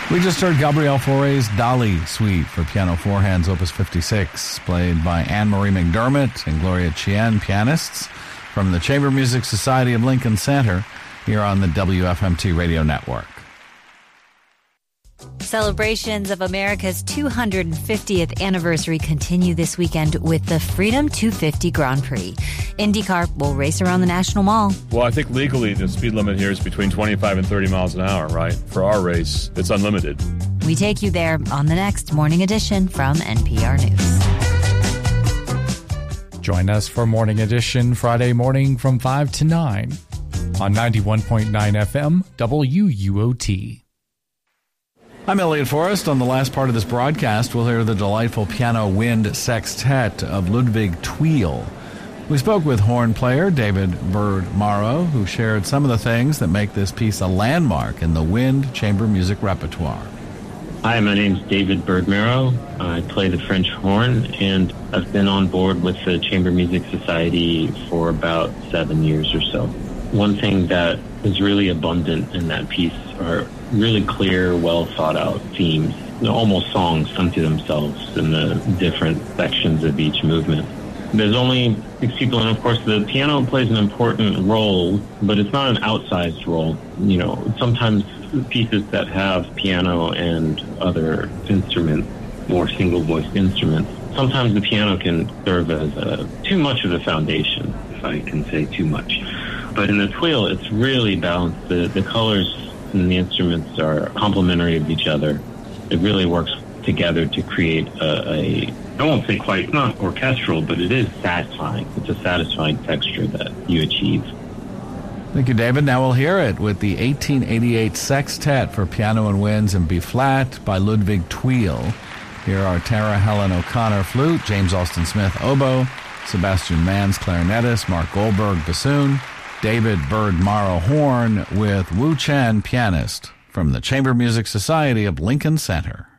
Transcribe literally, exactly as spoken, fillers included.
We just heard Gabriel Fauré's Dali Suite for piano four hands, Opus fifty-six, played by Anne-Marie McDermott and Gloria Chien, pianists, from the Chamber Music Society of Lincoln Center, here on the W F M T Radio Network. Celebrations of America's two hundred fiftieth anniversary continue this weekend with the Freedom two fifty Grand Prix. IndyCar will race around the National Mall. Well, I think legally the speed limit here is between twenty-five and thirty miles an hour, right? For our race, it's unlimited. We take you there on the next Morning Edition from N P R News. Join us for Morning Edition Friday morning from five to nine on ninety-one point nine F M W U O T. I'm Elliot Forrest. On the last part of this broadcast, we'll hear the delightful piano wind sextet of Ludwig Thuil. We spoke with horn player David Bird Morrow, who shared some of the things that make this piece a landmark in the wind chamber music repertoire. Hi, my name's David Bird Morrow. I play the French horn, and I've been on board with the Chamber Music Society for about seven years or so. One thing that is really abundant in that piece are really clear, well thought out themes, you know, almost songs unto themselves in the different sections of each movement. There's only six people, and of course the piano plays an important role, but it's not an outsized role. You know, sometimes pieces that have piano and other instruments, more single-voiced instruments, sometimes the piano can serve as a, too much of the foundation, if I can say too much. But in the Thuil, it's really balanced. The, the colors and the instruments are complementary of each other. It really works together to create a, a I won't say quite, not orchestral, but it is satisfying. It's a satisfying texture that you achieve. Thank you, David. Now we'll hear it with the eighteen eighty-eight Sextet for Piano and Winds in B-flat by Ludwig Thuil. Here are Tara Helen O'Connor, flute, James Austin Smith, oboe, Sebastian Mans, clarinetist, Mark Goldberg, bassoon, David Bird Morrow, horn, with Wu Chen, pianist, from the Chamber Music Society of Lincoln Center.